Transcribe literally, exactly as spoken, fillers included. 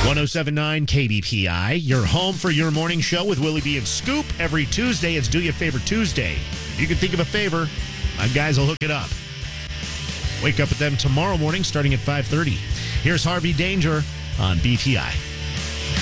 one oh seven point nine K B P I, your home for your morning show with Willie B and Scoop. Every Tuesday, it's Do You a Favor Tuesday. If you can think of a favor, my guys will hook it up. Wake up with them tomorrow morning starting at five thirty. Here's Harvey Danger on B P I.